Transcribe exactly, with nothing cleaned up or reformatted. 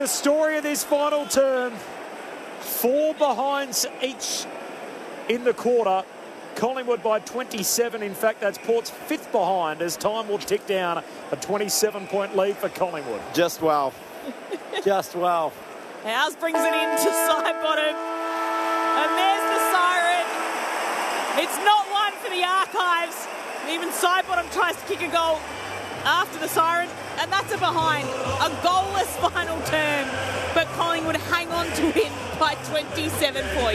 The story of this final term, four behinds each in the quarter. Collingwood by twenty-seven. In fact, that's Port's fifth behind as time will tick down. A twenty-seven point lead for Collingwood. Just well. Just well. Howes brings it into Sidebottom. And there's the siren. It's not one for the archives. Even Sidebottom tries to kick a goal after the siren. And that's a behind. A goalless final term. But Collingwood hang on to win by twenty-seven points.